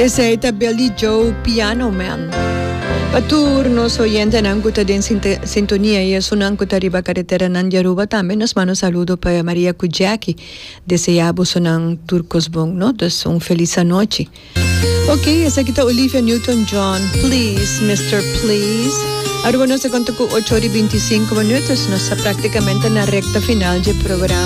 Ese es Billy Joe Piano Man. Patur nos oyentes en Anguta de sintonía y es una Anguta riba carretera nan Yaruba también nos mando saludo para María Kujaki deseamos sonang turcos bon, ¿no? Entonces un feliz noche. Ok, esa aquí está Olivia Newton-John. Please, Mr. Please. Ahora bueno, se contó con 8:25 minutos, nos está prácticamente en la recta final del programa.